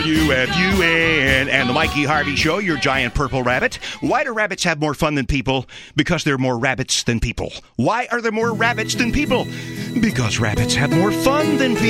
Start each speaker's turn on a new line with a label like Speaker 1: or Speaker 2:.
Speaker 1: WFUN and the Mikey Harvey Show, your giant purple rabbit. Why do rabbits have more fun than people? Because there are more rabbits than people. Why are there more rabbits than people? Because rabbits have more fun than people.